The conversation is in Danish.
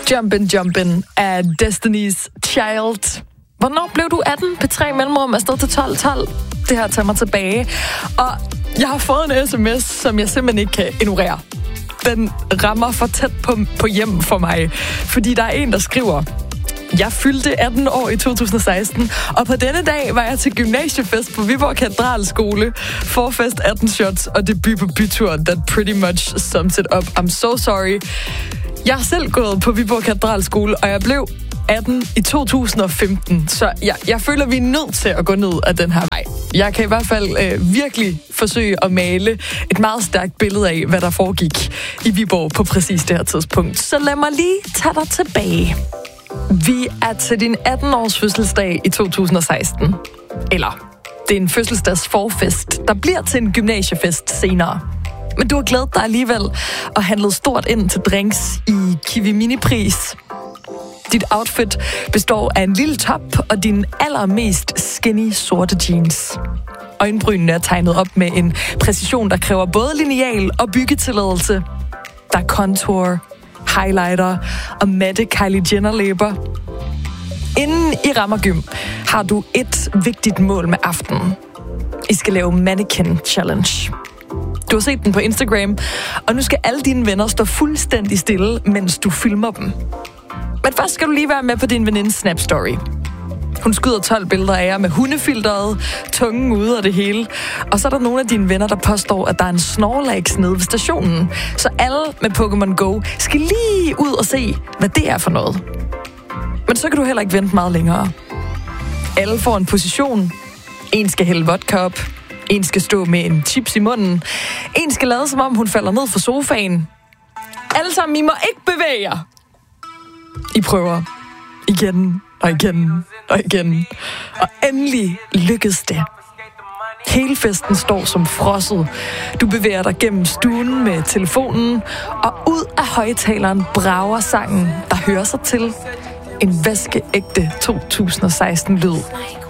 Jumpin' af Destiny's Child. Hvornår blev du 18? P3 mellemrum afsted til 12. Det her tager mig tilbage. Og jeg har fået en sms, som jeg simpelthen ikke kan ignorere. Den rammer for tæt på hjem for mig. Fordi der er en, der skriver: jeg fyldte 18 år i 2016, og på denne dag var jeg til gymnasiefest på Viborg Katedralskole, forfest 18 shots og debut på byturen. That pretty much sums it up. I'm so sorry. Jeg har selv gået på Viborg Katedralskole, og jeg blev 18 i 2015, så jeg føler, vi er nødt til at gå ned ad den her vej. Jeg kan i hvert fald virkelig forsøge at male et meget stærkt billede af, hvad der foregik i Viborg på præcis det her tidspunkt. Så lad mig lige tage dig tilbage. Vi er til din 18-års fødselsdag i 2016. Eller, det er en fødselsdags forfest, der bliver til en gymnasiefest senere. Men du har glædet dig alligevel og handlet stort ind til drinks i Kiwi Minipris. Dit outfit består af en lille top og din allermest skinny sorte jeans. Øjenbrynene er tegnet op med en præcision, der kræver både lineal og byggetilladelse. Der er contour, highlighter og matte Kylie Jenner-læber. Inden I rammer gym, har du et vigtigt mål med aftenen. I skal lave mannequin challenge. Du har set den på Instagram, og nu skal alle dine venner stå fuldstændig stille, mens du filmer dem. Men først skal du lige være med på din venindes Snap Story. Hun skyder 12 billeder af jer med hundefilteret, tungen ude og det hele. Og så er der nogle af dine venner, der påstår, at der er en Snorlax nede ved stationen. Så alle med Pokémon Go skal lige ud og se, hvad det er for noget. Men så kan du heller ikke vente meget længere. Alle får en position. En skal hælde vodka op. En skal stå med en chips i munden. En skal lade, som om hun falder ned fra sofaen. Alle sammen, I må ikke bevæge jer. I prøver igen og igen og igen. Og endelig lykkes det. Hele festen står som frosset. Du bevæger dig gennem stuen med telefonen, og ud af højtaleren brager sangen, der hører sig til en vaskeægte 2016-lyd.